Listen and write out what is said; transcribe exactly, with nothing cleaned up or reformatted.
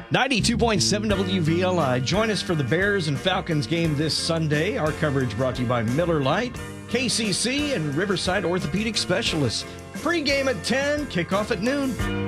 ninety-two point seven W V L I. Join us for the Bears and Falcons game this Sunday. Our coverage brought to you by Miller Lite, K C C, and Riverside Orthopedic Specialists. Pre-game at ten, kickoff at noon.